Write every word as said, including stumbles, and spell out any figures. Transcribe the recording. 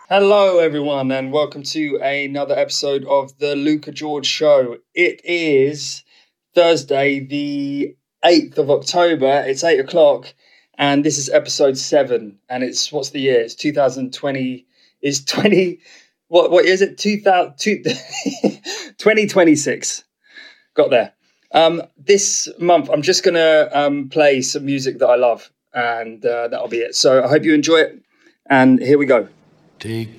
Hello, everyone, and welcome to another episode of the Luca George Show. It is Thursday, the eighth of October. It's eight o'clock, and this is episode seven. And it's, what's the year? It's two thousand twenty. It's twenty. What what is it? two thousand, twenty twenty-six. Got there. Um, this month, I'm just going to um, play some music that I love, and uh, that'll be it. So I hope you enjoy it, and here we go. Take